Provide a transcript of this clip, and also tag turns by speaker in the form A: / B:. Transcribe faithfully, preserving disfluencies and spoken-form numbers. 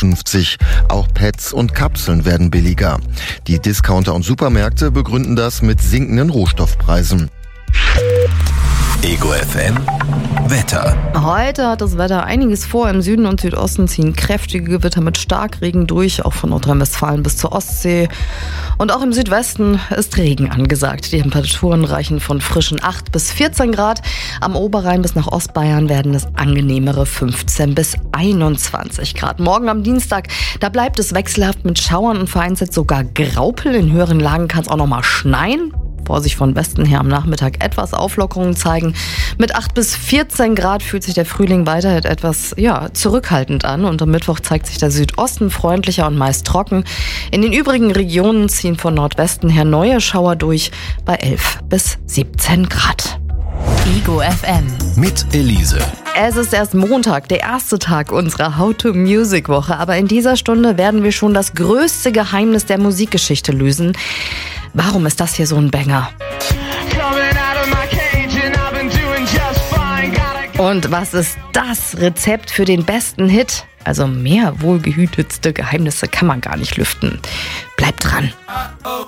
A: fünfzig. Auch Pads und Kapseln werden billiger. Die Discounter und Supermärkte begründen das mit sinkenden Rohstoffpreisen.
B: Ego F M Wetter.
C: Heute hat das Wetter einiges vor. Im Süden und Südosten ziehen kräftige Gewitter mit Starkregen durch, auch von Nordrhein-Westfalen bis zur Ostsee. Und auch im Südwesten ist Regen angesagt. Die Temperaturen reichen von frischen acht bis vierzehn Grad. Am Oberrhein bis nach Ostbayern werden es angenehmere fünfzehn bis einundzwanzig Grad. Morgen am Dienstag, da bleibt es wechselhaft mit Schauern und vereinzelt sogar Graupel. In höheren Lagen kann es auch noch mal schneien. Vorsicht, von Westen her am Nachmittag etwas Auflockerungen zeigen. Mit acht bis vierzehn Grad fühlt sich der Frühling weiterhin etwas ja, zurückhaltend an. Und am Mittwoch zeigt sich der Südosten freundlicher und meist trocken. In den übrigen Regionen ziehen von Nordwesten her neue Schauer durch bei elf bis siebzehn Grad.
D: Ego F M
B: Mit Elise.
C: Es ist erst Montag, der erste Tag unserer How-to-Music-Woche. Aber in dieser Stunde werden wir schon das größte Geheimnis der Musikgeschichte lösen. Warum ist das hier so ein Banger? Und was ist das Rezept für den besten Hit? Also mehr wohlgehütetste Geheimnisse kann man gar nicht lüften. Bleibt dran.